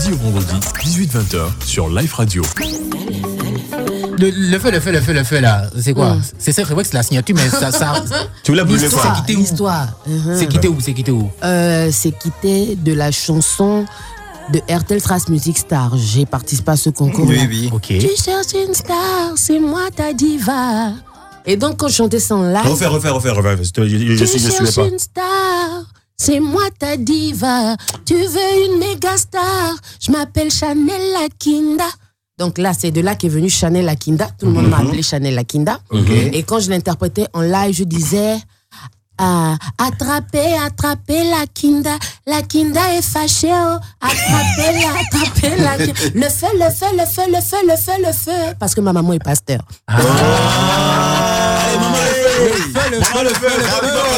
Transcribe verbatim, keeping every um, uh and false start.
lundi au vendredi, dix-huit vingt heures, sur Life Radio. Le, le feu, le feu, le feu, le feu, là, c'est quoi? Mm. C'est ça, c'est vrai que c'est la signature, mais ça. ça tu voulais brûler quoi? C'est quitté où? L'histoire. Uh-huh. C'est quitté où? C'est quitté où? euh, C'est quitté de la chanson de R T L Trace Music Star. J'ai participé à ce concours. Oui, oui. Ok. Tu cherches une star, c'est moi ta diva. Et donc, quand je chantais ça en live. Refaire, refaire, refaire, refaire. Je, je, je, je, tu je, je cherches pas. une star, c'est moi ta diva. Tu veux une méga star, je m'appelle Chanel Lakinda. Donc là, c'est de là qu'est venue Chanel Lakinda. Tout le monde mm-hmm. m'a appelé Chanel Lakinda. Okay. Et quand je l'interprétais en live, je disais ah, attrapez, attrapez Lakinda. Lakinda est fâchée. Oh. Attrapez-la, attrapez-la. Le feu, le feu, le feu, le feu, le feu, le feu. Parce que ma maman est pasteur. Ah. Allez, maman, le feu, le feu, le feu, le feu.